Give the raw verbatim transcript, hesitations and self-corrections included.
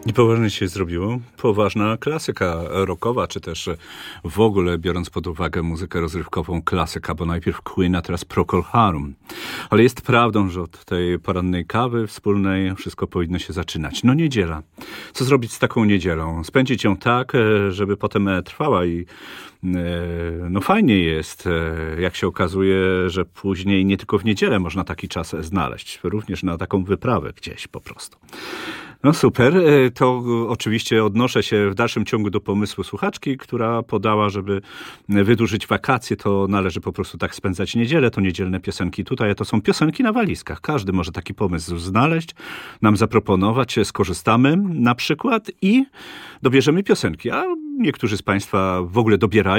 I poważnie się zrobiło. Poważna klasyka rockowa, czy też w ogóle, biorąc pod uwagę muzykę rozrywkową, klasyka, bo najpierw Queen, a teraz Procol Harum. Ale jest prawdą, że od tej porannej kawy wspólnej wszystko powinno się zaczynać. No niedziela. Co zrobić z taką niedzielą? Spędzić ją tak, żeby potem trwała i no fajnie jest, jak się okazuje, że później nie tylko w niedzielę można taki czas znaleźć. Również na taką wyprawę gdzieś po prostu. No super, to oczywiście odnoszę się w dalszym ciągu do pomysłu słuchaczki, która podała, żeby wydłużyć wakacje, to należy po prostu tak spędzać niedzielę, to niedzielne piosenki tutaj, a to są piosenki na walizkach. Każdy może taki pomysł znaleźć, nam zaproponować, skorzystamy na przykład i dobierzemy piosenki, a niektórzy z Państwa w ogóle dobierają